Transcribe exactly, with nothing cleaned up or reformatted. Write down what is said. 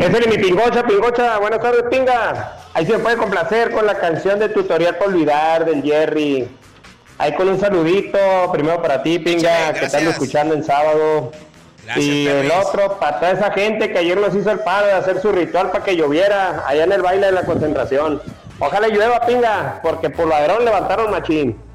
Ese es mi Pingocha, Pingocha, buenas tardes, Pinga. Ahí se me puede complacer con la canción de Tutorial para Olvidar del Jerry. Ahí con un saludito, primero para ti, Pinga, Échale, que están escuchando el sábado. Gracias, y Perris. el otro, para toda esa gente que ayer nos hizo el paro de hacer su ritual para que lloviera allá en el baile de la concentración. Ojalá llueva, Pinga, porque por ladrón levantaron machín.